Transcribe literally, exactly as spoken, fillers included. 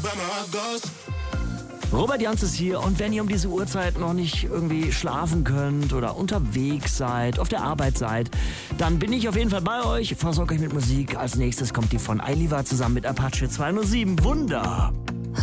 Robert Janz ist hier und wenn ihr um diese Uhrzeit noch nicht irgendwie schlafen könnt oder unterwegs seid, auf der Arbeit seid, dann bin ich auf jeden Fall bei euch, versorge euch mit Musik. Als nächstes kommt die von Ailiva zusammen mit Apache zwei null sieben. Wunder.